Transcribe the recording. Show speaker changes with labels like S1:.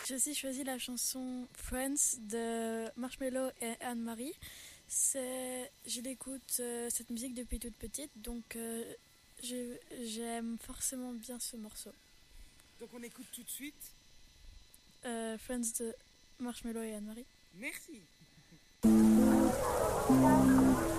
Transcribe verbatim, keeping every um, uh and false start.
S1: J'ai aussi choisi la chanson Friends de Marshmello et Anne-Marie. C'est, je l'écoute euh, cette musique depuis toute petite, donc euh, je- j'aime forcément bien ce morceau.
S2: Donc on écoute tout de suite.
S1: Euh, Friends de Marshmello et Anne-Marie.
S2: Merci.